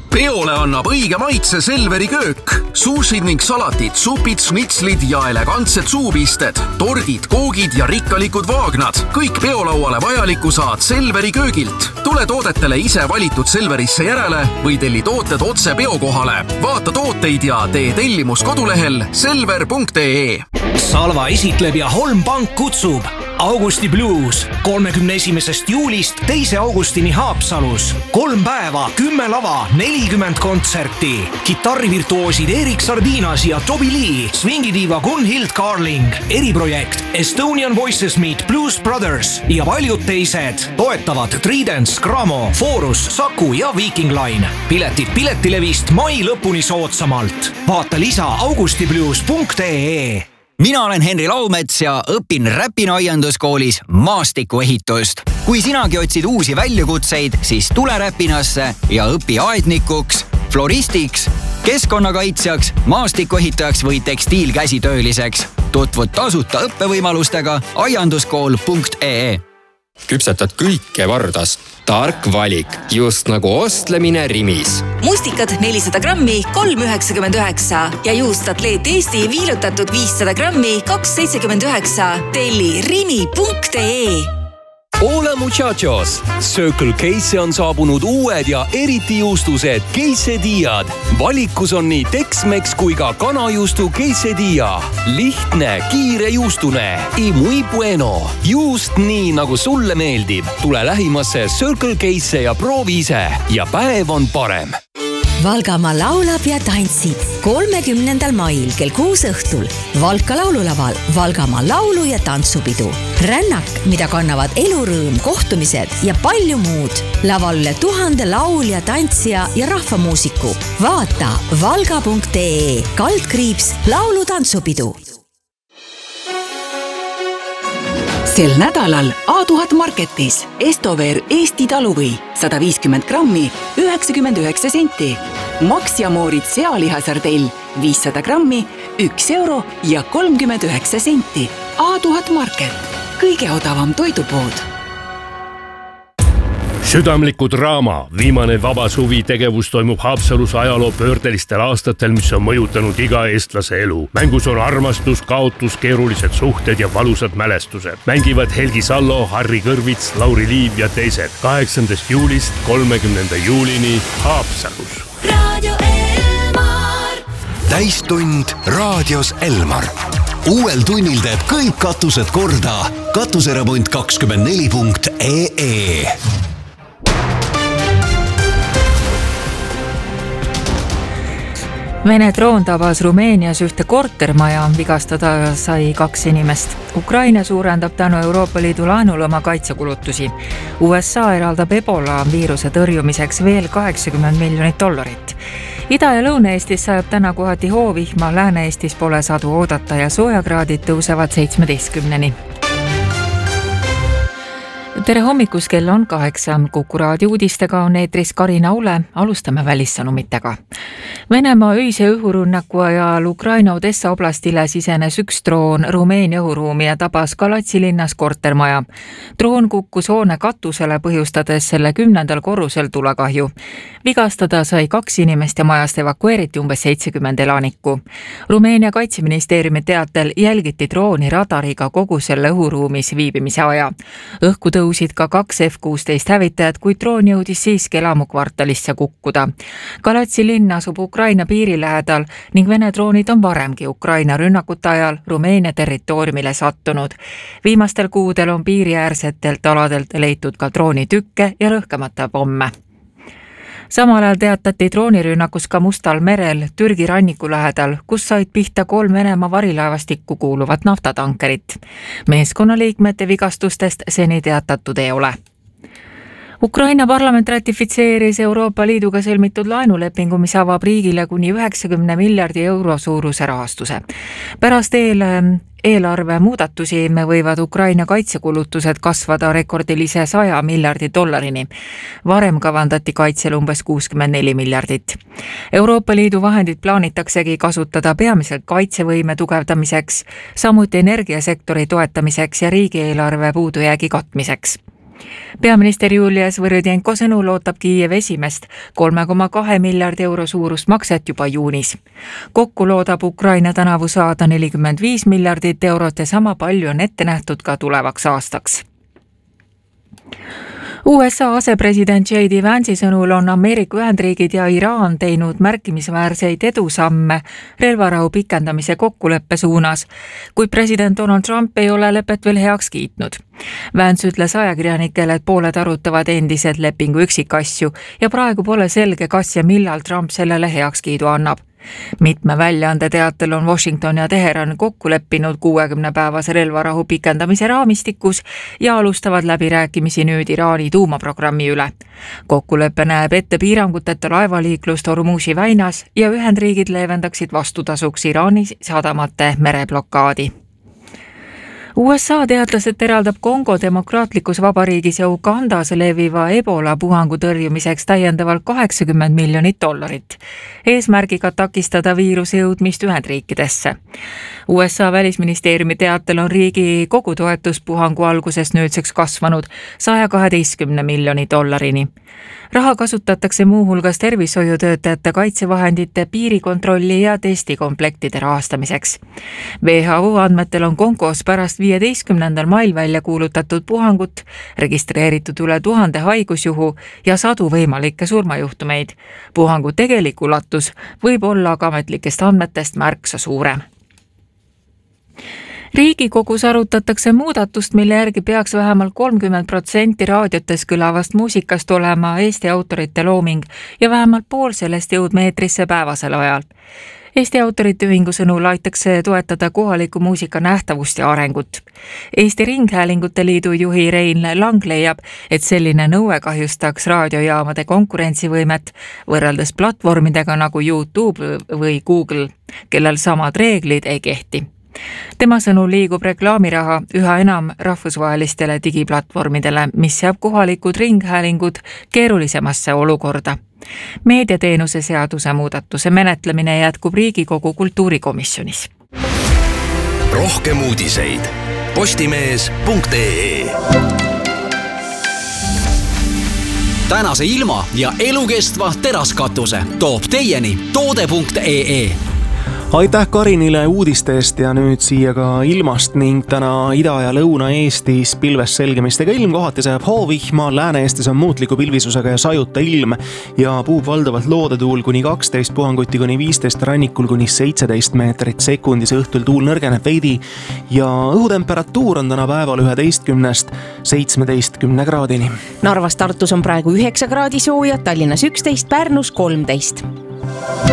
Peole annab õige maitse Selveri köök. Sushid ning salatid, supid, šnitslid ja elegantsed suupisted, tordid, koogid ja rikkalikud vaagnad. Kõik peolauale vajaliku saad Selveri köögilt. Tule toodetele ise valitud Selverisse järele või telli tooted otse peokohale. Vaata tooteid ja tee tellimus kodulehel selver.ee. Salva esitleb ja Holm Pank kutsub Augusti Blues 31. juulist 2. augustini Haapsalus. 3 päeva, 10 lava, 40 kontserti. Kitarrivirtuoosid Erik Sardinas ja Toby Lee, swingidiiva Gunhild Carling, eriprojekt Estonian Voices Meet Blues Brothers ja paljud teised. Toetavad Tridents, Gramo, Forus, Saku ja Viking Line. Piletid Piletilevist mai lõpuni soodsamalt. Vaata lisa augustiblues.ee. Mina olen Henri Laumets ja õpin Räpina aianduskoolis maastikuehitust. Kui sinagi otsid uusi väljakutseid, siis tule Räpinasse ja õpi aednikuks, floristiks, keskkonnakaitsjaks, maastikuehitajaks või tekstiilkäsitööliseks. Tutvud tasuta õppevõimalustega aianduskool.ee. Küpsetad kõike Vardas. Tark valik, just nagu ostlemine Rimis. Mustikad 400 grammi, 3,99 ja juust Atleet Eesti viilutatud 500 grammi, 2,79. Telli rimi.ee. Hola muchachos! Circle K'sse on saabunud uued ja eriti juustused quesadillad. Valikus on nii Tex-Mex kui ka kanajuustu quesadilla. Lihtne, kiire juustune. Y muy bueno. Just nii, nagu sulle meeldib. Tule lähimasse Circle K'sse ja proovi ise. Ja päev on parem. Valgamaa laulab ja tantsib 30. mail kell 6 õhtul Valka laululaval Valgamaa laulu- ja tantsupidu. Rännak, mida kannavad elurõõm, kohtumised ja palju muud. Laval üle 1000 laulja, tantsija ja rahvamuusiku. Vaata valga.ee / laulu-tantsupidu. Sel nädalal A1000 Marketis Estover Eesti taluvõi 150 grammi 99 senti. Max ja Moorid sealihasardell 500 grammi 1 euro ja 39 senti. A1000 Market, kõige odavam toidupood. Südamliku draama viimane vaba suvi tegevus toimub Haapsalus ajaloo pöördelistel aastatel, mis on mõjutanud iga eestlase elu. Mängus on armastus, kaotus, keerulised suhted ja valusad mälestused. Mängivad Helgi Sallo, Harri Kõrvits, Lauri Liiv ja teised. 8. juulist 30. juulini Haapsalus. Radio Elmar. Täistund raadios Elmar. Uuel tunnil teeb kõik katused korda. Katuseremont24.ee. Vene droon tabas Rumeenias ühte kortermaja, vigastada sai 2 inimest. Ukraina suurendab tänu Euroopa Liidu laenul oma kaitsekulutusi. USA eraldab Ebola viiruse tõrjumiseks veel $80 miljonit. Ida- ja Lõuna-Eestis sajab täna kohati hoovihma, Lääne-Eestis pole sadu oodata ja soojakraadid tõusevad 17-ni. Tere hommikus, kell on 8. Kuku raadio uudistega on eetris Karina Ule. Alustame välissõnumitega. Venemaa öise õhurünnaku ajal Ukraina Odessa oblastile sisenes üks droon Rumeenia õhuruumi ja tabas Galatsi linnas kortermaja. Droon kukkus hoone katusele, põhjustades selle 10. korrusel tulekahju. Vigastada sai 2 inimest ja majast evakueeriti umbes 70 elanikku. Rumeenia kaitseministeeriumi teatel jälgiti drooni radariga kogu selle õhuruumis viibimise aja. Õhku tõusid ka 2 F-16 hävitajad, kuid droon jõudis siiski elamukvartalisse kukkuda. Galatsi linn asub Ukraina piiri lähedal ning Vene droonid on varemgi Ukraina rünnakute ajal Rumeenia territooriumile sattunud. Viimastel kuudel on piiriäärsetelt aladelt leitud ka droonitükke ja lõhkemata pomme. Samal ajal teatati droonirünnakus ka Mustal merel Türgi ranniku lähedal, kus said pihta 3 Venemaa varilaevastikku kuuluvat naftatankerit. Meeskonnaliikmete vigastustest seni teatatud ei ole. Ukraina parlament ratifitseeris Euroopa Liiduga sõlmitud laenulepingu, mis avab riigile kuni 90 miljardi euro suuruse rahastuse. Pärast eelarve muudatusi võivad Ukraina kaitsekulutused kasvada rekordilise $100 miljardi. Varem kavandati kaitsele umbes 64 miljardit. Euroopa Liidu vahendid plaanitaksegi kasutada peamiselt kaitsevõime tugevdamiseks, samuti energiasektori toetamiseks ja riigieelarve puudujäägi katmiseks. Peaminister Julia Svõrõdjenko sõnul ootab Kiiev esimest 3,2 miljardi euro suurust makset juba juunis. Kokku loodab Ukraina tänavu saada 45 miljardit eurot ja sama palju on ette nähtud ka tulevaks aastaks. USA asepresident J.D. Vance'i sõnul on Ameerika Ühendriigid ja Iraan teinud märkimisväärseid edusamme relvarahu pikendamise kokkuleppe suunas, kuid president Donald Trump ei ole lepet veel heaks kiitnud. Vance ütles ajakirjanikele, et pooled arutavad endiselt lepingu üksikasju ja praegu pole selge, kas ja millal Trump sellele heakskiidu annab. Mitme väljaande teatel on Washington ja Teheran kokku leppinud 60-päevase relvarahu pikendamise raamistikus ja alustavad läbirääkimisi nüüd Iraani tuumaprogrammi üle. Kokkulepe näeb ette piiranguteta laevaliiklust Hormuzi väinas ja Ühendriigid leevendaksid vastutasuks Iraani sadamate mereblokaadi. USA teadlased eraldab Kongo demokraatlikus vabariigis ja Ugandas leviva Ebola puhangu tõrjumiseks täiendavalt $80 miljonit. Eesmärgiga takistada viiruse jõudmist Ühendriikidesse. USA välisministeeriumi teatel on riigi kogutoetus puhangu algusest nüüdseks kasvanud $112 miljoni. Raha kasutatakse muuhulgas tervishoiutöötajate kaitsevahendite, piirikontrolli ja testikomplektide rahastamiseks. WHO andmetel on Kongos pärast 15. mail välja kuulutatud puhangut registreeritud üle 1000 haigusjuhu ja 100 võimalikke surmajuhtumeid. Puhangu tegelik ulatus võib olla aga ametlikest andmetest märksa suurem. Riigikogus arutatakse muudatust, mille järgi peaks vähemalt 30% raadiotes kõlavast muusikast olema Eesti autorite looming ja vähemalt pool sellest jõudma eetrisse päevasel ajal. Eesti autorite ühingu sõnul aitaks toetada kohaliku muusika nähtavust ja arengut. Eesti Ringhäälingute Liidu juhi Rein Lang leiab, et selline nõue kahjustaks raadiojaamade konkurentsivõimet võrreldes platvormidega nagu YouTube või Google, kellel samad reeglid ei kehti. Tema sõnul liigub reklaamiraha üha enam rahvusvahelistele digiplatvormidele, mis seab kohalikud ringhäälingud keerulisemasse olukorda. Meediateenuse seaduse muudatuse menetlemine jätkub Riigikogu kultuurikomisjonis. Rohkem uudiseid postimees.ee. Tänase ilma ja elukestva teraskatuse toob teieni toode.ee. Aitäh Karinile uudiste eest ja nüüd siia ka ilmast ning täna Ida- ja Lõuna-Eestis pilves selgemistega ilm, kohati sajab hoovihma, Lääne-Eestis on muutliku pilvisusega ja sajuta ilm ja puhub valdavalt loodetuul kuni 12, puhanguti kuni 15, rannikul kuni 17 meetrit sekundis, õhtul tuul nõrgeneb veidi ja õhutemperatuur on täna päeval 11–17 kraadini. Narvas Tartus on praegu 9 kraadi sooja, Tallinnas 11, Pärnus 13.